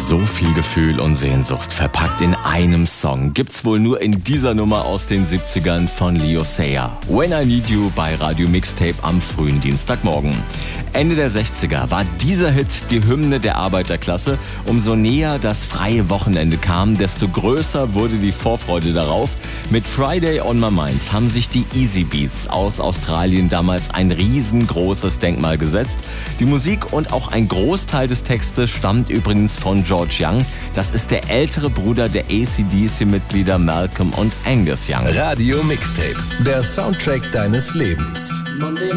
So viel Gefühl und Sehnsucht verpackt in einem Song gibt's wohl nur in dieser Nummer aus den 70ern von Leo Sayer. When I Need You bei Radio Mixtape am frühen Dienstagmorgen. Ende der 60er war dieser Hit die Hymne der Arbeiterklasse. Umso näher das freie Wochenende kam, desto größer wurde die Vorfreude darauf. Mit Friday on My Mind haben sich die Easy Beats aus Australien damals ein riesengroßes Denkmal gesetzt. Die Musik und auch ein Großteil des Textes stammt übrigens von George Young. Das ist der ältere Bruder der AC/DC-Mitglieder Malcolm und Angus Young. Radio Mixtape, der Soundtrack deines Lebens.